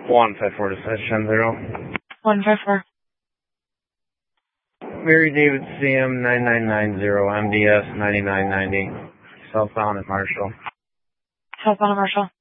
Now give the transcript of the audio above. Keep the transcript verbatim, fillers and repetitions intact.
one five four to session zero. one five four. Mary David C M nine nine nine zero M D S ninety-nine ninety. Southbound at Marshall. Southbound at Marshall.